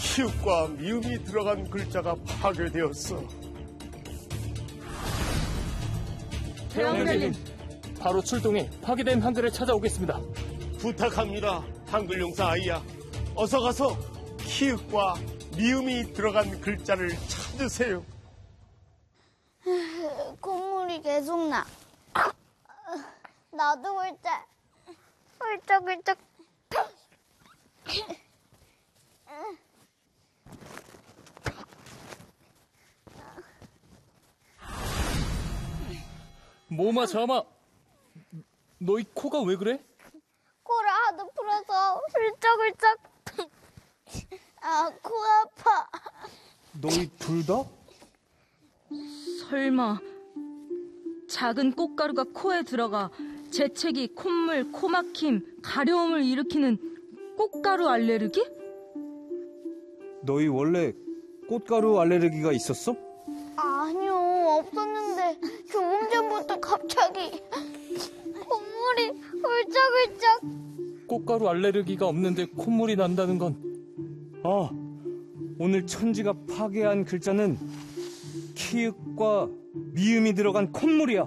키읔과 미음이 들어간 글자가 파괴되었어. 태양열님, 바로 출동해 파괴된 한글을 찾아오겠습니다. 부탁합니다, 한글 용사 아이야. 어서 가서 키읔과 미음이 들어간 글자를 찾으세요. 콧물이 계속 나. 나도 훌쩍. 모마 자마, 너희 코가 왜 그래? 코를 하도 풀어서 훌쩍. 코 아파. 너희 둘 다? 설마 작은 꽃가루가 코에 들어가 재채기, 콧물, 코막힘, 가려움을 일으키는 꽃가루 알레르기? 너희 원래 꽃가루 알레르기가 있었어? 아니요, 없었는데 조금 전부터 갑자기 콧물이 훌쩍. 꽃가루 알레르기가 없는데 콧물이 난다는 건 아, 오늘 천지가 파괴한 글자는 키읔과 미음이 들어간 콧물이야.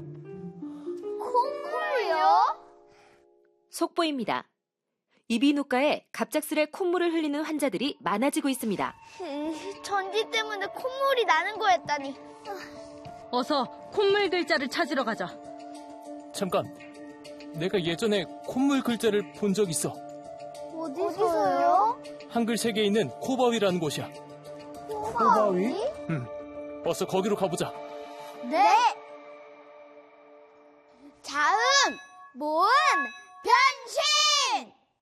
콧물이요? 속보입니다. 이비인후과에 갑작스레 콧물을 흘리는 환자들이 많아지고 있습니다. 전지 때문에 콧물이 나는 거였다니. 어서 콧물 글자를 찾으러 가자. 잠깐, 내가 예전에 콧물 글자를 본 적 있어. 어디서요? 한글 세계에 있는 코바위라는 곳이야. 코바위? 어서 거기로 가보자. 네. 자음, 모음,